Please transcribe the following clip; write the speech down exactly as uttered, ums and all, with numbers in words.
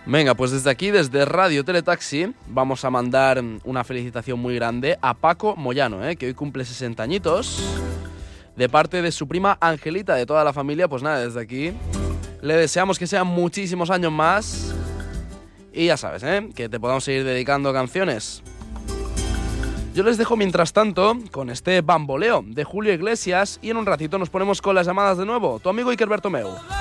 Venga, pues desde aquí, desde Radio Teletaxi, vamos a mandar una felicitación muy grande a Paco Moyano, ¿eh? que hoy cumple sesenta añitos. De parte de su prima Angelita, de toda la familia, pues nada, desde aquí le deseamos que sean muchísimos años más. Y ya sabes, ¿eh? que te podamos seguir dedicando canciones. Yo les dejo mientras tanto con este bamboleo de Julio Iglesias y en un ratito nos ponemos con las llamadas de nuevo. Tu amigo Iker Bertomeu.